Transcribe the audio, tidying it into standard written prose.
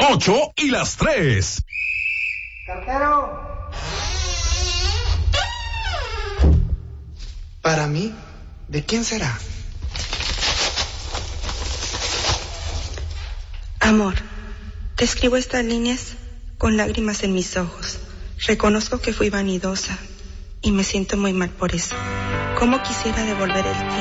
8 y las 3. Cartero. Para mí, ¿de quién será? Amor, te escribo estas líneas con lágrimas en mis ojos. Reconozco que fui vanidosa y me siento muy mal por eso. ¿Cómo quisiera devolver el tiempo?